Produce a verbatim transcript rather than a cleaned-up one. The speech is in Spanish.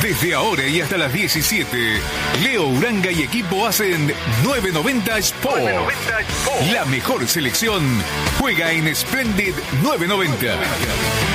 Desde ahora y hasta las diecisiete, Leo Uranga y equipo hacen nueve noventa Sport. nueve noventa Sport. La mejor selección juega en Splendid nueve noventa.